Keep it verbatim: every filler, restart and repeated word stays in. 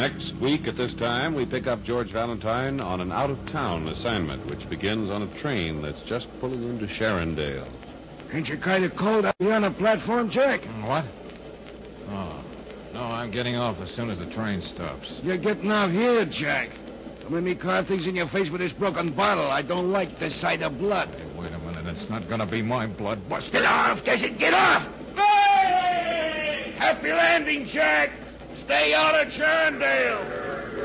Next week at this time, we pick up George Valentine on an out-of-town assignment, which begins on a train that's just pulling into Sharondale. Ain't you kind of cold out here on the platform, Jack? What? Oh, no, I'm getting off as soon as the train stops. You're getting off here, Jack. When me car things in your face with this broken bottle, I don't like the sight of blood. Hey, wait a minute. It's not going to be my blood, Buster. Get off, Desert. Get off! Hey! Happy landing, Jack. Stay out of Sharondale.